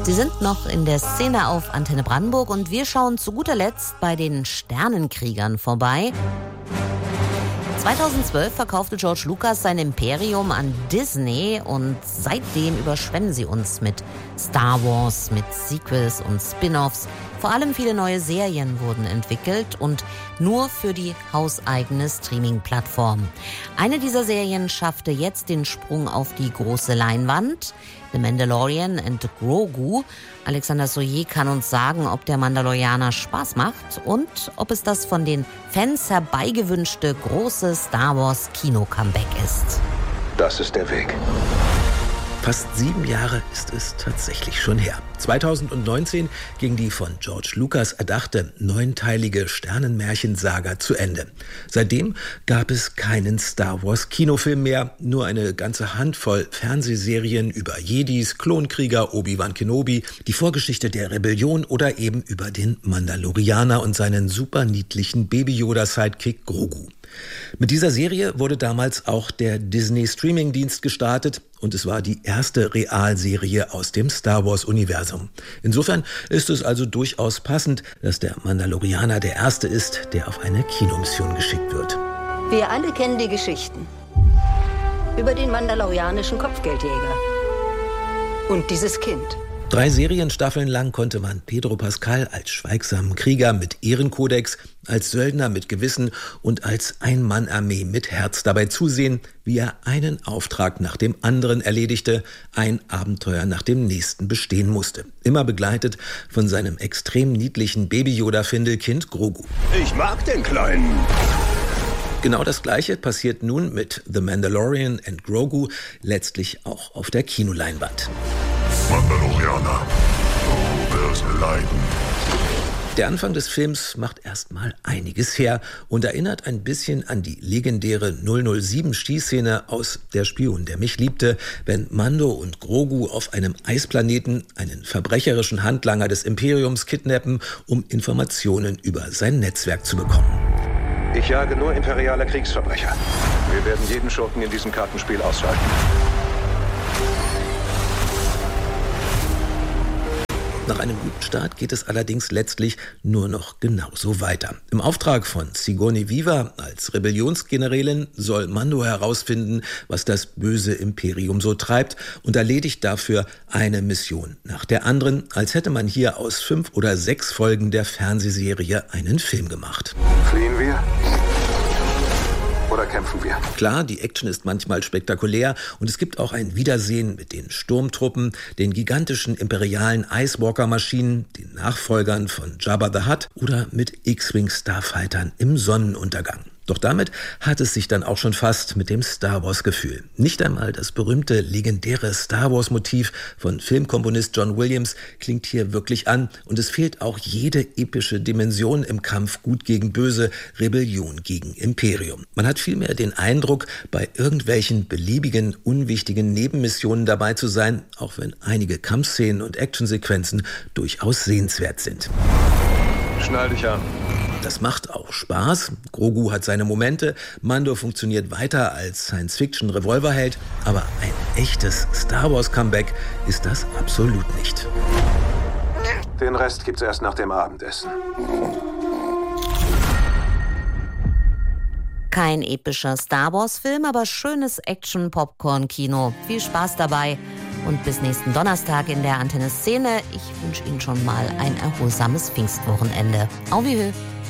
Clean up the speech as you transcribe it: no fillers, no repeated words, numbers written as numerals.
Sie sind noch in der Szene auf Antenne Brandenburg und wir schauen zu guter Letzt bei den Sternenkriegern vorbei. 2012 verkaufte George Lucas sein Imperium an Disney und seitdem überschwemmen sie uns mit Star Wars, mit Sequels und Spin-offs. Vor allem viele neue Serien wurden entwickelt und nur für die hauseigene Streaming-Plattform. Eine dieser Serien schaffte jetzt den Sprung auf die große Leinwand. The Mandalorian and Grogu. Alexander Soyer kann uns sagen, ob der Mandalorianer Spaß macht und ob es das von den Fans herbeigewünschte große Star Wars Kino-Comeback ist. Das ist der Weg. Fast 7 Jahre ist es tatsächlich schon her. 2019 ging die von George Lucas erdachte 9-teilige Sternenmärchensaga zu Ende. Seitdem gab es keinen Star Wars Kinofilm mehr, nur eine ganze Handvoll Fernsehserien über Jedis, Klonkrieger, Obi-Wan Kenobi, die Vorgeschichte der Rebellion oder eben über den Mandalorianer und seinen super niedlichen Baby-Yoda-Sidekick Grogu. Mit dieser Serie wurde damals auch der Disney-Streaming-Dienst gestartet und es war die erste Realserie aus dem Star Wars-Universum. Insofern ist es also durchaus passend, dass der Mandalorianer der Erste ist, der auf eine Kinomission geschickt wird. Wir alle kennen die Geschichten über den mandalorianischen Kopfgeldjäger und dieses Kind. 3 Serienstaffeln lang konnte man Pedro Pascal als schweigsamen Krieger mit Ehrenkodex, als Söldner mit Gewissen und als Ein-Mann-Armee mit Herz dabei zusehen, wie er einen Auftrag nach dem anderen erledigte, ein Abenteuer nach dem nächsten bestehen musste. Immer begleitet von seinem extrem niedlichen Baby-Yoda-Findelkind Grogu. Ich mag den Kleinen. Genau das Gleiche passiert nun mit The Mandalorian and Grogu, letztlich auch auf der Kinoleinwand. Mandalorianer, du wirst leiden. Der Anfang des Films macht erstmal einiges her und erinnert ein bisschen an die legendäre 007-Schießszene aus Der Spion, der mich liebte, wenn Mando und Grogu auf einem Eisplaneten einen verbrecherischen Handlanger des Imperiums kidnappen, um Informationen über sein Netzwerk zu bekommen. Ich jage nur imperiale Kriegsverbrecher. Wir werden jeden Schurken in diesem Kartenspiel ausschalten. Nach einem guten Start geht es allerdings letztlich nur noch genauso weiter. Im Auftrag von Sigourney Weaver als Rebellionsgenerälin soll Mando herausfinden, was das böse Imperium so treibt und erledigt dafür eine Mission nach der anderen, als hätte man hier aus 5 oder 6 Folgen der Fernsehserie einen Film gemacht. Fliehen wir? Oder kämpfen wir? Klar, die Action ist manchmal spektakulär und es gibt auch ein Wiedersehen mit den Sturmtruppen, den gigantischen imperialen Icewalker-Maschinen, den Nachfolgern von Jabba the Hutt oder mit X-Wing-Starfightern im Sonnenuntergang. Doch damit hat es sich dann auch schon fast mit dem Star-Wars-Gefühl. Nicht einmal das berühmte, legendäre Star-Wars-Motiv von Filmkomponist John Williams klingt hier wirklich an und es fehlt auch jede epische Dimension im Kampf Gut gegen Böse, Rebellion gegen Imperium. Man hat vielmehr den Eindruck, bei irgendwelchen beliebigen, unwichtigen Nebenmissionen dabei zu sein, auch wenn einige Kampfszenen und Actionsequenzen durchaus sehenswert sind. Schnall dich an. Das macht auch Spaß. Grogu hat seine Momente, Mando funktioniert weiter als Science-Fiction-Revolverheld, aber ein echtes Star-Wars-Comeback ist das absolut nicht. Den Rest gibt's erst nach dem Abendessen. Kein epischer Star-Wars-Film, aber schönes Action-Popcorn-Kino. Viel Spaß dabei und bis nächsten Donnerstag in der Antenne Szene. Ich wünsche Ihnen schon mal ein erholsames Pfingstwochenende. Au wie